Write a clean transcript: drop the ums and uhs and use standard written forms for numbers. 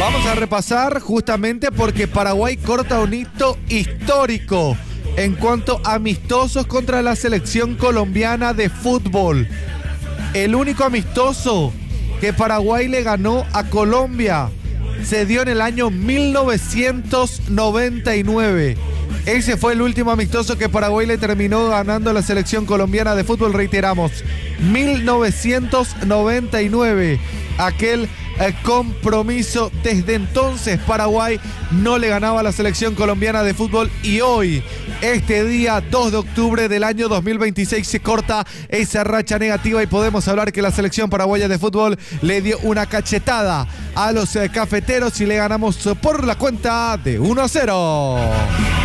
Vamos a repasar justamente porque Paraguay corta un hito histórico en cuanto a amistosos contra la selección colombiana de fútbol. El único amistoso que Paraguay le ganó a Colombia se dio en el año 1999. Ese fue el último amistoso que Paraguay le terminó ganando a la selección colombiana de fútbol, reiteramos, 1999. Aquel compromiso. Desde entonces Paraguay no le ganaba a la selección colombiana de fútbol y hoy, este día 2 de octubre del año 2026, se corta esa racha negativa y podemos hablar que la selección paraguaya de fútbol le dio una cachetada a los cafeteros y le ganamos por la cuenta de 1-0.